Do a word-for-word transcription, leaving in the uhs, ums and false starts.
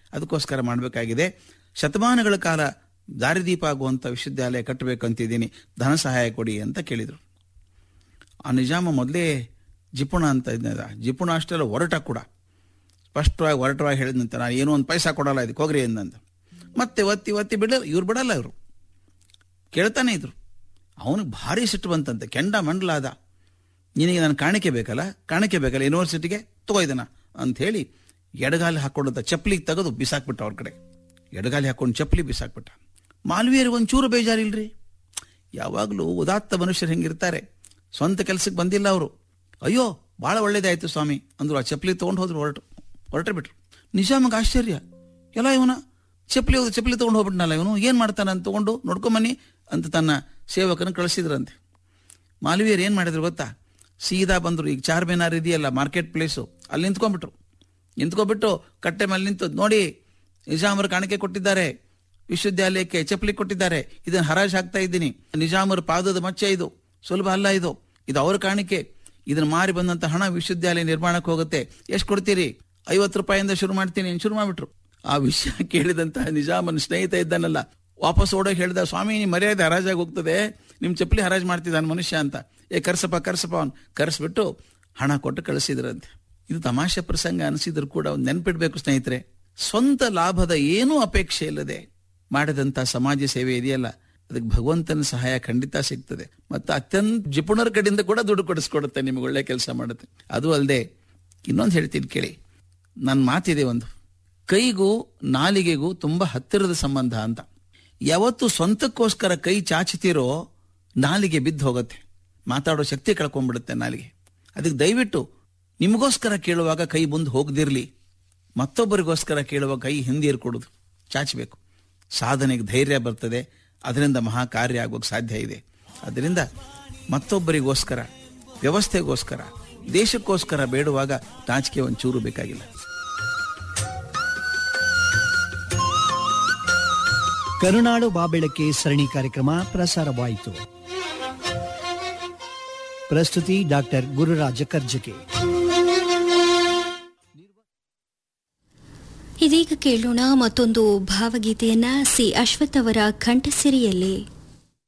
ಅದಕ್ಕೋಸ್ಕರ ಮಾಡಬೇಕಾಗಿದೆ. ಶತಮಾನಗಳ ಕಾಲ ದಾರಿದೀಪ ಆಗುವಂಥ ವಿಶ್ವವಿದ್ಯಾಲಯ ಕಟ್ಟಬೇಕಂತಿದ್ದೀನಿ, ಧನ ಸಹಾಯ ಕೊಡಿ ಅಂತ ಕೇಳಿದರು. ಆ ನಿಜಾಮ ಮೊದಲೇ ಜಿಪುಣ ಅಂತ ಇದ್ದ, ಜಿಪುಣ ಅಷ್ಟೆಲ್ಲ ಹೊರಟ ಕೂಡ ಸ್ಪಷ್ಟವಾಗಿ ಹೊರಟವಾಗಿ ಹೇಳಿದಂತೆ, ನಾನು ಏನೋ ಒಂದು ಪೈಸಾ ಕೊಡಲ್ಲ ಇದಕ್ಕೆ ಹೋಗ್ರಿ ಎಂದಂತ. ಮತ್ತೆ ಒತ್ತಿ ಒತ್ತಿ ಬಿಡ ಇವ್ರು ಬಿಡಲ್ಲ, ಇವರು ಕೇಳ್ತಾನೆ ಇದ್ರು. ಅವನಿಗೆ ಭಾರಿ ಸಿಟ್ಟು ಬಂತಂತೆ, ಕೆಂಡ ಮಂಡಲಾದ, ನಿನಗೆ ನಾನು ಕಾಣಿಕೆ ಬೇಕಲ್ಲ ಕಾಣಿಕೆ ಬೇಕಲ್ಲ ಯೂನಿವರ್ಸಿಟಿಗೆ ತಗೋಯ್ದನ ಅಂತ ಹೇಳಿ ಎಡಗಾಲಿ ಹಾಕೊಂಡಂತ ಚಪ್ಪಲಿಗೆ ತೆಗೆದು ಬಿಸಾಕ್ಬಿಟ್ಟ ಅವ್ರ ಕಡೆ. ಎಡಗಾಲಿ ಹಾಕೊಂಡು ಚಪ್ಪಲಿ ಬಿಸಾಕ್ಬಿಟ್ಟ. ಮಾಲ್ವೀಯರಿಗೆ ಒಂಚೂರು ಬೇಜಾರಿಲ್ರಿ. ಯಾವಾಗಲೂ ಉದಾತ್ತ ಮನುಷ್ಯರು ಹೆಂಗಿರ್ತಾರೆ, ಸ್ವಂತ ಕೆಲಸಕ್ಕೆ ಬಂದಿಲ್ಲ ಅವರು. ಅಯ್ಯೋ ಭಾಳ ಒಳ್ಳೇದಾಯ್ತು ಸ್ವಾಮಿ ಅಂದ್ರು. ಆ ಚಪ್ಪಲಿ ತೊಗೊಂಡು ಹೋದ್ರು, ಹೊರಟು ಹೊರಟೆ ಬಿಟ್ರು. ನಿಜಾಮಗೆ ಆಶ್ಚರ್ಯ, ಎಲ್ಲ ಇವನ ಚಪ್ಪಲಿ ಹೋದ ಚಪ್ಪಲಿ ತೊಗೊಂಡು ಹೋಗ್ಬಿಟ್ನಲ್ಲ, ಇವನು ಏನು ಮಾಡ್ತಾನೆ ಅಂತ ತೊಗೊಂಡು ನೋಡ್ಕೊಂಬನ್ನಿ ಅಂತ ತನ್ನ ಸೇವಕನ ಕಳಿಸಿದ್ರಂತೆ. ಮಾಲ್ವೀಯರು ಏನು ಮಾಡಿದ್ರು ಗೊತ್ತಾ, ಸೀದಾ ಬಂದರು. ಈಗ ಚಾರ್ ಮಿನಾರ್ ಇದೆಯಲ್ಲ ಮಾರ್ಕೆಟ್ ಪ್ಲೇಸು, ಅಲ್ಲಿ ನಿಂತ್ಕೊಂಡ್ಬಿಟ್ರು. ನಿಂತ್ಕೊಂಡ್ಬಿಟ್ಟು ಕಟ್ಟೆ ಮೇಲೆ ನಿಂತು, ನೋಡಿ ನಿಜಾಮರು ಕಾಣಿಕೆ ಕೊಟ್ಟಿದ್ದಾರೆ, ವಿಶ್ವವಿದ್ಯಾಲಯಕ್ಕೆ ಚಪ್ಪಲಿ ಕೊಟ್ಟಿದ್ದಾರೆ, ಇದನ್ನು ಹರಾಜು ಹಾಕ್ತಾ ಇದ್ದೀನಿ. ನಿಜಾಮರ ಪಾದದ ಮಚ್ಚೆ ಇದು, ಸುಲಭ ಅಲ್ಲ ಇದು, ಇದು ಅವ್ರ ಕಾಣಿಕೆ. ಇದನ್ನು ಮಾರಿ ಬಂದಂಥ ಹಣ ವಿಶ್ವವಿದ್ಯಾಲಯ ನಿರ್ಮಾಣಕ್ಕೆ ಹೋಗುತ್ತೆ, ಎಷ್ಟು ಕೊಡ್ತೀರಿ? ಐವತ್ತು ರೂಪಾಯಿಂದ ಶುರು ಮಾಡ್ತೀನಿ ಶುರು ಮಾಡಿಬಿಟ್ರು. ಆ ವಿಷಯ ಕೇಳಿದಂತಹ ನಿಜಾಮನ ಸ್ನೇಹಿತ ಇದ್ದಾನಲ್ಲ, ವಾಪಸ್ ಓಡೋಗಿ ಹೇಳಿದ, ಸ್ವಾಮಿ ನಿಮ್ಮ ಮರ್ಯಾದೆ ಹರಾಜಾಗಿ ಹೋಗ್ತದೆ, ನಿಮ್ಮ ಚಪ್ಪಲಿ ಹರಾಜು ಮಾಡ್ತಿದ್ದಾನೆ ಮನುಷ್ಯ ಅಂತ. ಏ ಕರ್ಸಪ್ಪ ಕರ್ಸಪ್ಪ ಅವ್ನು ಕರೆಸ್ಬಿಟ್ಟು ಹಣ ಕೊಟ್ಟು ಕಳಿಸಿದ್ರಂತೆ. ಇದು ತಮಾಷೆ ಪ್ರಸಂಗ ಅನಿಸಿದ್ರು ಕೂಡ ಒಂದು ನೆನಪಿಡ್ಬೇಕು ಸ್ನೇಹಿತರೆ, ಸ್ವಂತ ಲಾಭದ ಏನೂ ಅಪೇಕ್ಷೆ ಇಲ್ಲದೆ ಮಾಡಿದಂಥ ಸಮಾಜ ಸೇವೆ ಇದೆಯಲ್ಲ, ಅದಕ್ಕೆ ಭಗವಂತನ ಸಹಾಯ ಖಂಡಿತ ಸಿಗ್ತದೆ. ಮತ್ತು ಅತ್ಯಂತ ಜಿಪುಣರ ಕಡೆಯಿಂದ ಕೂಡ ದುಡ್ಡು ಕೊಡಿಸ್ಕೊಡುತ್ತೆ, ನಿಮಗೆ ಒಳ್ಳೆ ಕೆಲಸ ಮಾಡುತ್ತೆ. ಅದು ಅಲ್ಲದೆ ಇನ್ನೊಂದು ಹೇಳ್ತೀನಿ ಕೇಳಿ, ನನ್ನ ಮಾತಿದೆ ಒಂದು, ಕೈಗೂ ನಾಲಿಗೆಗೂ ತುಂಬ ಹತ್ತಿರದ ಸಂಬಂಧ ಅಂತ. ಯಾವತ್ತು ಸ್ವಂತಕ್ಕೋಸ್ಕರ ಕೈ ಚಾಚುತ್ತೀರೋ ನಾಲಿಗೆ ಬಿದ್ದು ಹೋಗುತ್ತೆ, ಮಾತಾಡೋ ಶಕ್ತಿ ಕಳ್ಕೊಂಡ್ಬಿಡುತ್ತೆ ನಾಲಿಗೆ. ಅದಕ್ಕೆ ದಯವಿಟ್ಟು ನಿಮಗೋಸ್ಕರ ಕೇಳುವಾಗ ಕೈ ಮುಂದೆ ಹೋಗದಿರಲಿ, ಮತ್ತೊಬ್ಬರಿಗೋಸ್ಕರ ಕೇಳುವ ಕೈ ಹಿಂದಿರು ಕೊಡೋದು ಚಾಚಬೇಕು. ಸಾಧನೆಗೆ ಧೈರ್ಯ ಬರ್ತದೆ, ಅದರಿಂದ ಮಹಾ ಕಾರ್ಯ ಆಗೋಕ್ಕೆ ಸಾಧ್ಯ ಇದೆ. ಅದರಿಂದ ಮತ್ತೊಬ್ಬರಿಗೋಸ್ಕರ, ವ್ಯವಸ್ಥೆಗೋಸ್ಕರ, ದೇಶಕ್ಕೋಸ್ಕರ ಬೇಡುವಾಗ ನಾಚಿಕೆ ಒಂಚೂರು ಬೇಕಾಗಿಲ್ಲ. ಕರುನಾಡು ಬಾಬೆಳಕೆ ಸರಣಿ ಕಾರ್ಯಕ್ರಮ ಪ್ರಸಾರವಾಯಿತು. ಪ್ರಸ್ತುತಿ ಡಾಕ್ಟರ್ ಗುರುರಾಜ ಕರ್ಜಗೆ. ಇದೀಗ ಕೇಳೋಣ ಮತ್ತೊಂದು ಭಾವಗೀತೆಯನ್ನ ಸಿ ಅಶ್ವಥ್ ಅವರ ಕಂಠಸಿರಿಯಲ್ಲಿ.